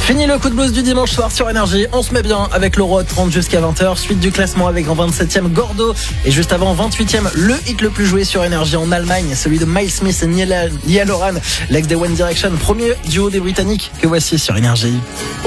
Fini le coup de blues du dimanche soir sur Énergie. On se met bien avec l'Euro Hot 30 jusqu'à 20h. Suite du classement avec en 27e Gordo. Et juste avant 28e, le hit le plus joué sur Énergie en Allemagne. Celui de Miles Smith et Niall Horan, l'ex des One Direction. Premier duo des Britanniques que voici sur Énergie.